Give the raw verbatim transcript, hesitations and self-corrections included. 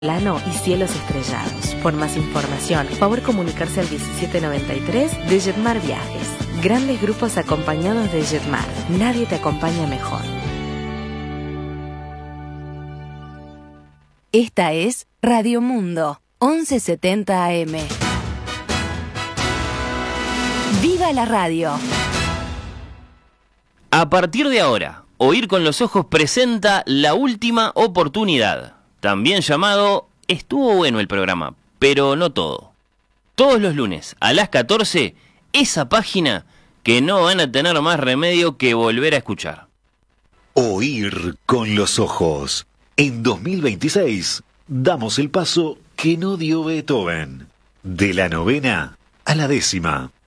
Plano y cielos estrellados. Por más información, favor comunicarse al diecisiete noventa y tres de Jetmar Viajes. Grandes grupos acompañados de Jetmar. Nadie te acompaña mejor. Esta es Radio Mundo, once setenta A M. ¡Viva la radio! A partir de ahora, Oír con los Ojos presenta La Última Oportunidad. También llamado Estuvo bueno el programa, pero no todo. Todos los lunes a las catorce, esa página que no van a tener más remedio que volver a escuchar. Oír con los Ojos. En dos mil veintiséis damos el paso que no dio Beethoven. De la novena a la décima.